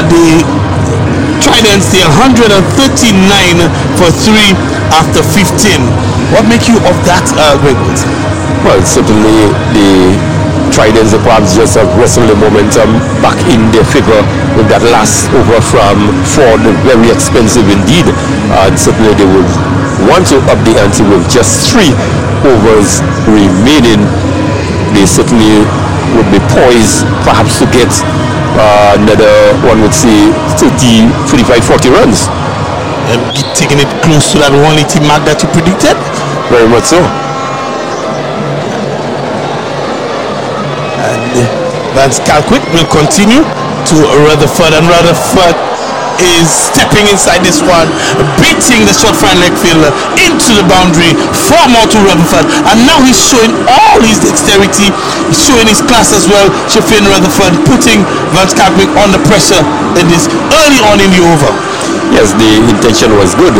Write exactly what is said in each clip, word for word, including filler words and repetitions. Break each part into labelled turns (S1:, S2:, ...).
S1: the Tridents, they are one hundred thirty-nine for three after fifteen. What make you of that, uh, Greg Wilson?
S2: Well, certainly the Tridents, the perhaps just have wrestled the momentum back in their favor with that last over from Ford, very expensive indeed. Uh, and certainly they would want to up the ante with just three overs remaining. They certainly would be poised perhaps to get uh, another, one would say, thirty, thirty-five, forty runs.
S1: And taking it close to that one eighty mark that you predicted?
S2: Very much so.
S1: And Vance Calquick will continue to Rutherford, and Rutherford is stepping inside this one, beating the short fine leg fielder into the boundary, four more to Rutherford, and now he's showing all his dexterity, he's showing his class as well. Shafin Rutherford putting Vance Calquick under pressure in this early on in the over.
S2: Yes, the intention was good,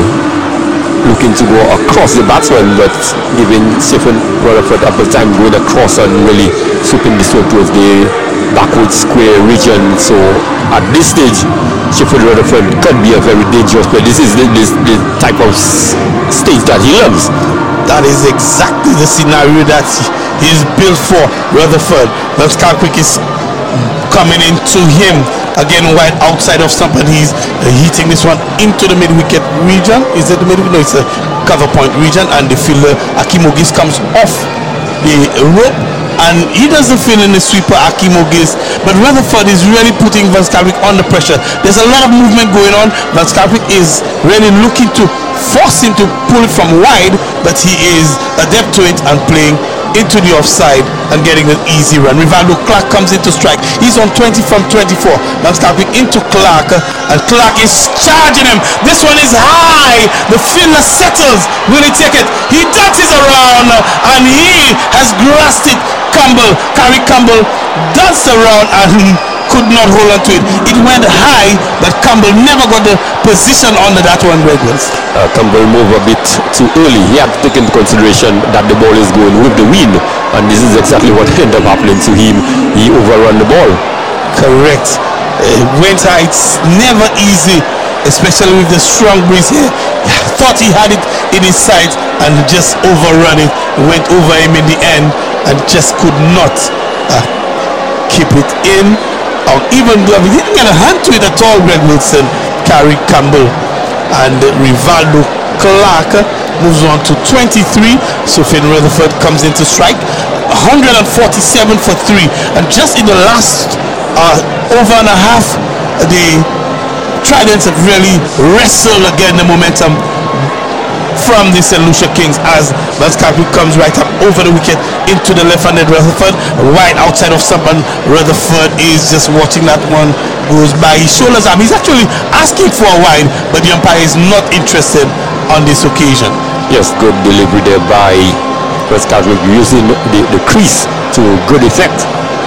S2: looking to go across the batsman, but giving Shafin Rutherford ample time going across and really sweeping this one towards the backward square region. So at this stage, Sheffield Rutherford could be a very dangerous player. This is the, this, the type of s- stage that he loves.
S1: That is exactly the scenario that he is built for. Rutherford, Vance Calquick is coming into him again, wide outside of stump, and he's uh, hitting this one into the mid wicket region. Is it the mid? No, it's a cover point region, and the fielder Akeem Ogis comes off the rope, and he doesn't feel in the sweeper, Akeem Ogis, but Rutherford is really putting Vance Calquick under pressure. There's a lot of movement going on. Vance Calquick is really looking to force him to pull it from wide, but he is adept to it and playing into the offside and getting an easy run. Rivaldo Clark comes into strike. He's on twenty from twenty-four. Vance Calquick into Clark, and Clark is charging him. This one is high. The fielder settles. Will he take it? He dances around, and he has grasped it. Campbell, Carrie Campbell danced around and could not hold on to it. It went high, but Campbell never got the position under that one, Greg Wills.
S2: Uh, Campbell moved a bit too early. He had to take into consideration that the ball is going with the wind, and this is exactly what ended up happening to him. He overran the ball.
S1: Correct. Uh, went high. It's never easy, especially with the strong breeze here. Thought he had it in his sight and just overrun it. Went over him in the end and just could not uh, keep it in. Or even glove. He didn't get a hand to it at all, Greg Wilson. Carrie Campbell, and Rivaldo Clark moves on to twenty-three. So Finn Rutherford comes into strike. one hundred forty-seven for three, and just in the last uh, over and a half, the Tridents have really wrestled again the momentum from the Saint Lucia Kings as Vance Calquick comes right up over the wicket into the left-handed Rutherford, right outside of stump, and Rutherford is just watching that one goes by his shoulders. Um, he's actually asking for a wide, but the umpire is not interested on this occasion.
S2: Yes, good delivery there by Vance Calquick, using the, the crease to good effect.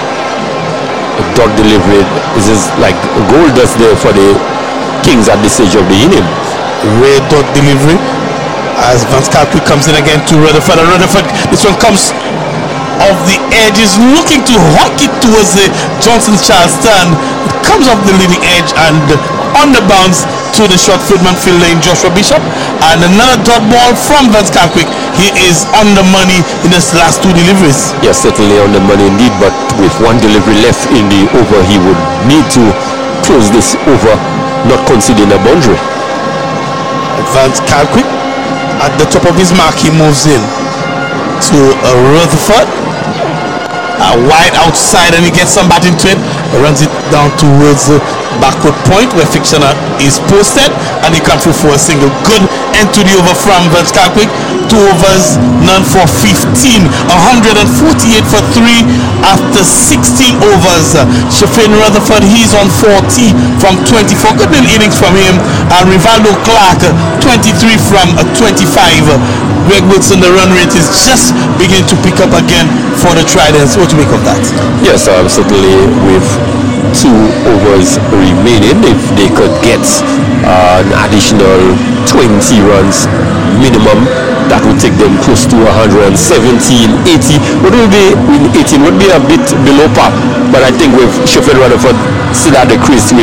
S2: A dot delivery. This is like gold dust there for the Kings at this stage of the inning.
S1: Red dot delivery as Vance Calquick comes in again to Rutherford, and Rutherford, this one comes off the edge, is looking to hook it towards the Johnson Charleston. It comes off the leading edge and on the bounce to the short fieldsman fielder in Joshua Bishop, and another dot ball from Vance Calquick. He is on the money in his last two deliveries.
S2: Yes, certainly on the money indeed, but with one delivery left in the over, he would need to close this over, not conceding a boundary.
S1: Vance Calquick at the top of his mark, he moves in to uh, Rutherford, uh, wide outside, and he gets some bat into it, runs it down towards the backward point where Fictioner is posted, and he comes through for a single. Good end to the over from Vance Calquick. Two overs, none for fifteen. one hundred forty-eight for three after sixteen overs. Uh, Shafin Rutherford, he's on forty from twenty-four. Good little innings from him. And Rivaldo Clark, uh, twenty-three from uh, twenty-five. Uh, Greg Wilson, the run rate is just beginning to pick up again for the Tridents. What do you make of that?
S2: Yes, um, certainly with two overs remaining, if they could get uh, an additional twenty runs minimum, that would take them close to one hundred seventeen, eighty. What will be in eighteen would be a bit below par, but I think with Sheffield Rutherford still at the crease with